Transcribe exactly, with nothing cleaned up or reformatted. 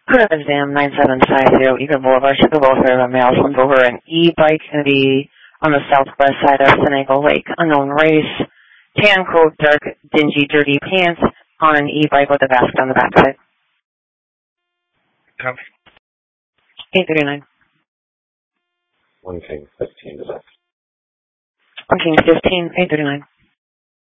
Exam nine seven five zero Eagle Boulevard, Chicago, Fairview, male, sent over an e-bike, going to be on the southwest side of Senegal Lake, unknown race, tan coat, dark, dingy, dirty pants, on an e-bike with a basket on the backside. Copy. eight thirty-nine. One King fifteen is up. One King fifteen, eight thirty-nine.